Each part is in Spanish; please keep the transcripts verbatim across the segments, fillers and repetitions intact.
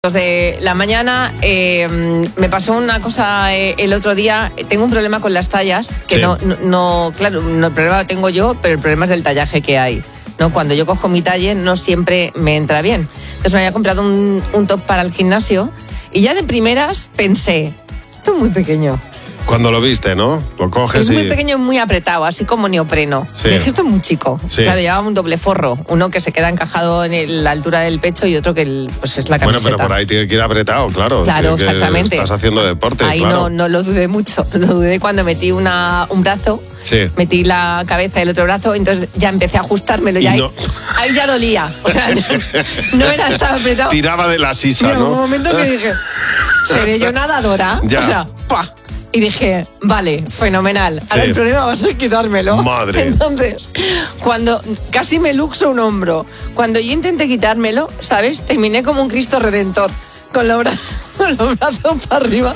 De la mañana eh, me pasó una cosa eh, el otro día. Tengo un problema con las tallas que sí. no, no, no, claro, no, el problema lo tengo yo, pero el problema es del tallaje que hay, ¿no? Cuando yo cojo mi talle no siempre me entra bien. Entonces me había comprado un, un top para el gimnasio y ya de primeras pensé, esto es muy pequeño. Cuando lo viste, ¿no? Lo coges y... Es muy y... pequeño y muy apretado, así como neopreno. Sí. Dije, esto es muy chico. Sí. Claro, llevaba un doble forro. Uno que se queda encajado en el, la altura del pecho y otro que el, pues es la camiseta. Bueno, pero por ahí tiene que ir apretado, claro. Claro, que exactamente. Estás haciendo deporte, ahí claro. no, no lo dudé mucho. Lo dudé cuando metí una, un brazo, sí. metí la cabeza y el otro brazo, entonces ya empecé a ajustármelo. Y, y ahí, no... ahí ya dolía. O sea, no, no era estar apretado. Tiraba de la sisa, Mira, ¿no? un momento que dije, seré yo nadadora. Ya. O sea, ¡pua! Y dije, vale, fenomenal. Ahora sí. El problema va a ser quitármelo. Madre. Entonces, cuando casi me luxo un hombro, cuando yo intenté quitármelo, ¿sabes? Terminé como un Cristo Redentor, con los brazos, con los brazos para arriba.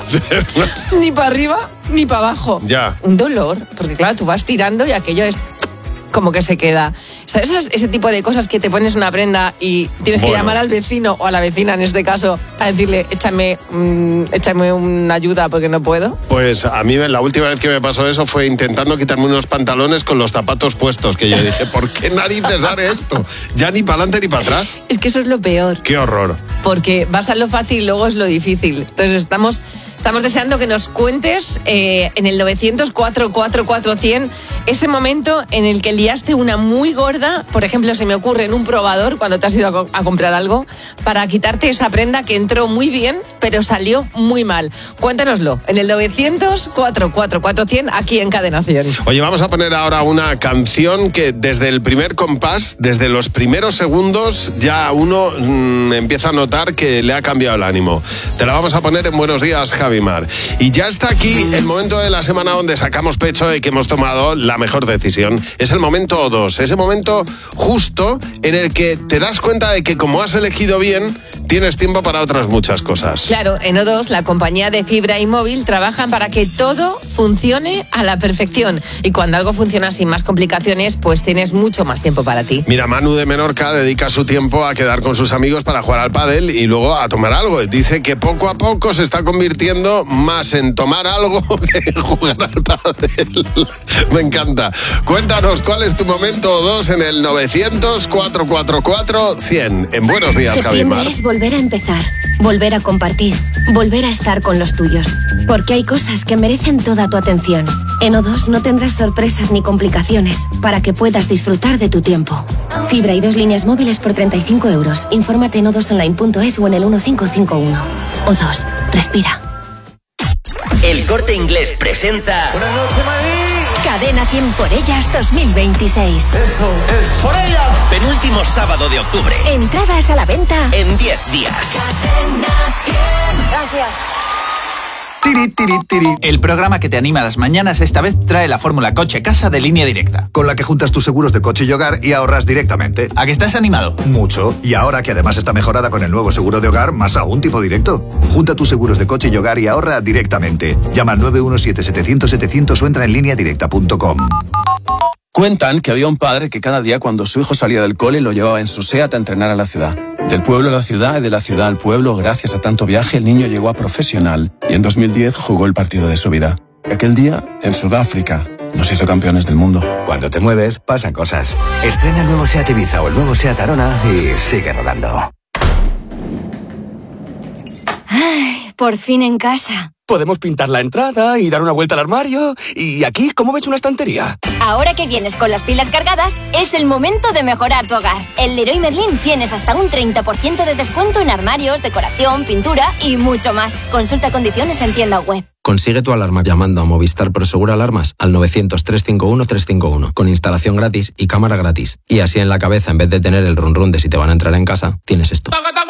Ni para arriba, ni para abajo. Ya. Un dolor, porque claro, tú vas tirando y aquello es como que se queda. ¿Sabes? Ese tipo de cosas que te pones una prenda y tienes bueno. que llamar al vecino o a la vecina en este caso a decirle, échame, mmm, échame una ayuda porque no puedo. Pues a mí la última vez que me pasó eso fue intentando quitarme unos pantalones con los zapatos puestos, que yo dije, ¿por qué narices haré esto? Ya ni para adelante ni para atrás. Es que eso es lo peor. Qué horror. Porque vas a lo fácil y luego es lo difícil. Entonces estamos... Estamos deseando que nos cuentes eh, en el novecientos cuatro cuatro cuatro cien ese momento en el que liaste una muy gorda, por ejemplo, se me ocurre en un probador cuando te has ido a, co- a comprar algo, para quitarte esa prenda que entró muy bien, pero salió muy mal. Cuéntanoslo en el novecientos cuatro cuatro cuatro cien aquí en Cadena cien. Oye, vamos a poner ahora una canción que desde el primer compás, desde los primeros segundos, ya uno mmm, empieza a notar que le ha cambiado el ánimo. Te la vvamos a poner en Buenos Días, Javi Mar. Y ya está aquí el momento de la semana donde sacamos pecho y que hemos tomado la mejor decisión. Es el momento O dos, ese momento justo en el que te das cuenta de que como has elegido bien, tienes tiempo para otras muchas cosas. Claro, en O dos, la compañía de fibra y móvil trabajan para que todo funcione a la perfección. Y cuando algo funciona sin más complicaciones, pues tienes mucho más tiempo para ti. Mira, Manu de Menorca dedica su tiempo a quedar con sus amigos para jugar al pádel y luego a tomar algo. Dice que poco a poco se está convirtiendo más en tomar algo que en jugar al pádel. Me encanta. Cuéntanos cuál es tu momento O dos en el novecientos cuatro cuatro cuatro cien. En Buenos Días, Javi Mar. Es volver a empezar, volver a compartir, volver a estar con los tuyos. Porque hay cosas que merecen toda tu atención. En O dos no tendrás sorpresas ni complicaciones para que puedas disfrutar de tu tiempo. Fibra y dos líneas móviles por treinta y cinco euros. Infórmate en o dos online punto es o en el uno cinco cinco uno. O dos, respira. El Corte Inglés presenta Buenas noches, Madrid. Cadena cien por ellas dos mil veintiséis. Esto es por ellas. Penúltimo sábado de octubre. Entradas a la venta En diez días. Cadena cien. Gracias. Tiri, tiri, tiri. El programa que te anima a las mañanas esta vez trae la fórmula coche-casa de Línea Directa, con la que juntas tus seguros de coche y hogar y ahorras directamente. ¿A que estás animado? Mucho. Y ahora que además está mejorada con el nuevo seguro de hogar, más aún tipo directo. Junta tus seguros de coche y hogar y ahorra directamente. Llama al nueve uno siete setecientos setecientos o entra en línea directa punto com. Cuentan que había un padre que cada día cuando su hijo salía del cole lo llevaba en su SEAT a entrenar a la ciudad. Del pueblo a la ciudad y de la ciudad al pueblo, gracias a tanto viaje, el niño llegó a profesional y en dos mil diez jugó el partido de su vida. Aquel día, en Sudáfrica, nos hizo campeones del mundo. Cuando te mueves, pasan cosas. Estrena el nuevo SEAT Ibiza o el nuevo SEAT Arona y sigue rodando. Ay, por fin en casa. Podemos pintar la entrada y dar una vuelta al armario. Y aquí, ¿cómo ves una estantería? Ahora que vienes con las pilas cargadas, es el momento de mejorar tu hogar. En Leroy Merlin tienes hasta un treinta por ciento de descuento en armarios, decoración, pintura y mucho más. Consulta condiciones en tienda web. Consigue tu alarma llamando a Movistar Prosegura Alarmas al novecientos, trescientos cincuenta y uno, trescientos cincuenta y uno con instalación gratis y cámara gratis. Y así en la cabeza, en vez de tener el run run de si te van a entrar en casa, tienes esto.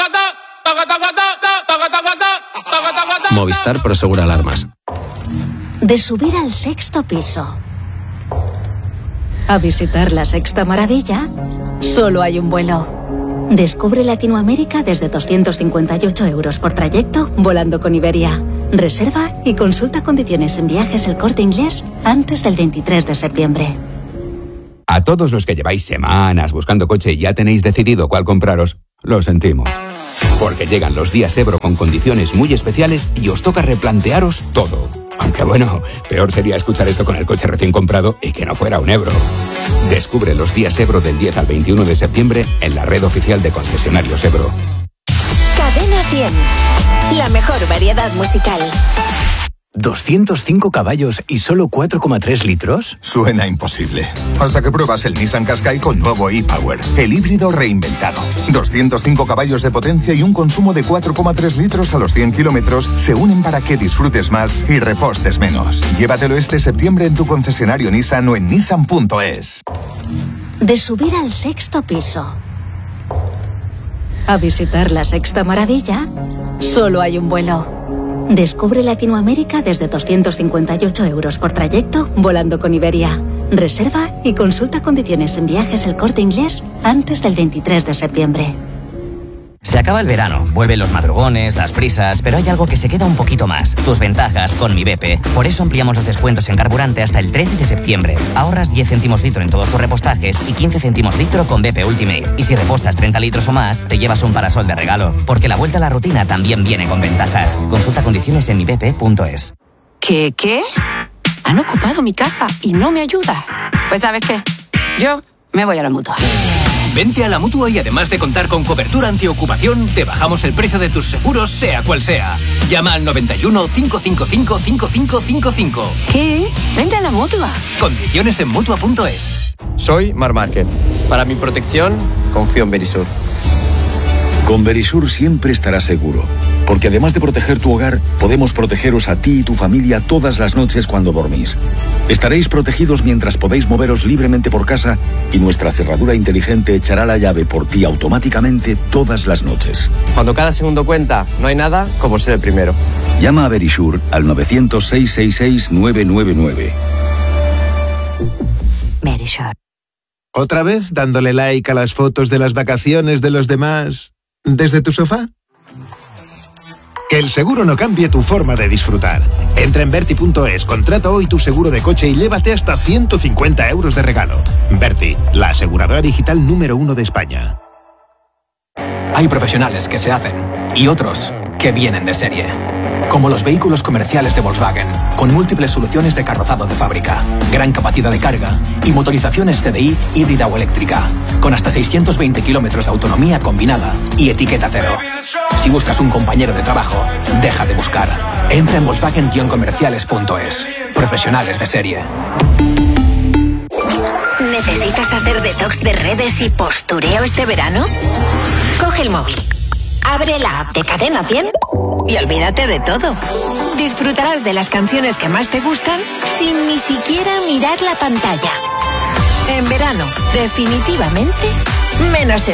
Movistar Prosegura Alarmas. De subir al sexto piso a visitar la sexta maravilla, solo hay un vuelo. Descubre Latinoamérica desde doscientos cincuenta y ocho euros por trayecto volando con Iberia. Reserva y consulta condiciones en Viajes El Corte Inglés antes del veintitrés de septiembre. A todos los que lleváis semanas buscando coche y ya tenéis decidido cuál compraros, lo sentimos. Porque llegan los días Ebro con condiciones muy especiales y os toca replantearos todo. Aunque bueno, peor sería escuchar esto con el coche recién comprado y que no fuera un Ebro. Descubre los días Ebro del diez al veintiuno de septiembre en la red oficial de concesionarios Ebro. Cadena cien. La mejor variedad musical. ¿doscientos cinco caballos y solo cuatro coma tres litros? Suena imposible. Hasta que pruebas el Nissan Qashqai con nuevo e-Power, el híbrido reinventado. doscientos cinco caballos de potencia y un consumo de cuatro coma tres litros a los cien kilómetros se unen para que disfrutes más y repostes menos. Llévatelo este septiembre en tu concesionario Nissan o en nissan punto es. De subir al sexto piso a visitar la sexta maravilla, solo hay un vuelo. Descubre Latinoamérica desde doscientos cincuenta y ocho euros por trayecto volando con Iberia. Reserva y consulta condiciones en Viajes El Corte Inglés antes del veintitrés de septiembre. Se acaba el verano, vuelven los madrugones, las prisas, pero hay algo que se queda un poquito más. Tus ventajas con Mi B P. Por eso ampliamos los descuentos en carburante hasta el trece de septiembre. Ahorras diez céntimos litro en todos tus repostajes y quince céntimos litro con B P Ultimate. Y si repostas treinta litros o más, te llevas un parasol de regalo. Porque la vuelta a la rutina también viene con ventajas. Consulta condiciones en mi b p punto es. ¿Qué, qué? Han ocupado mi casa y no me ayuda. Pues ¿sabes qué? Yo me voy a la Mutua. Vente a la Mutua y además de contar con cobertura antiocupación, te bajamos el precio de tus seguros, sea cual sea. Llama al noventa y uno, cinco cinco cinco, cinco cinco cinco cinco. ¿Qué? Vente a la Mutua. Condiciones en mutua punto es. Soy Mar Márquez. Para mi protección, confío en Verisur. Con Verisur siempre estarás seguro, porque además de proteger tu hogar, podemos protegeros a ti y tu familia todas las noches cuando dormís. Estaréis protegidos mientras podéis moveros libremente por casa y nuestra cerradura inteligente echará la llave por ti automáticamente todas las noches. Cuando cada segundo cuenta, no hay nada como ser el primero. Llama a Verisur al novecientos, seiscientos sesenta y seis, novecientos noventa y nueve. Verisur. ¿Otra vez dándole like a las fotos de las vacaciones de los demás desde tu sofá? Que el seguro no cambie tu forma de disfrutar. Entra en Berti punto es, contrata hoy tu seguro de coche y llévate hasta ciento cincuenta euros de regalo. Berti, la aseguradora digital número uno de España. Hay profesionales que se hacen y otros que vienen de serie. Como los vehículos comerciales de Volkswagen, con múltiples soluciones de carrozado de fábrica, gran capacidad de carga y motorizaciones T D I híbrida o eléctrica, con hasta seiscientos veinte kilómetros de autonomía combinada y etiqueta cero. Si buscas un compañero de trabajo, deja de buscar. Entra en volkswagen guion comerciales punto es. Profesionales de serie. ¿Necesitas hacer detox de redes y postureo este verano? Coge el móvil, abre la app de Cadena cien y olvídate de todo. Disfrutarás de las canciones que más te gustan sin ni siquiera mirar la pantalla. En verano, definitivamente, menos